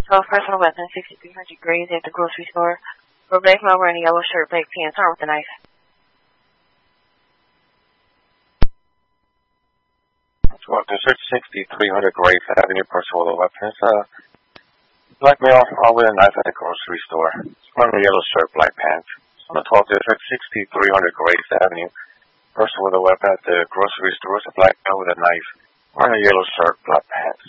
So, personal weapon, 6300 Grays at the grocery store. For black male wearing a yellow shirt, black pants, armed with a knife. 6300 Grace Avenue, person with a weapon. Black male with a knife at the grocery store. Wearing a yellow shirt, black pants. On the 12th district, 6300 Grace Avenue. Person with a weapon at the grocery store. It's a black male with a knife. Wearing a yellow shirt, black pants.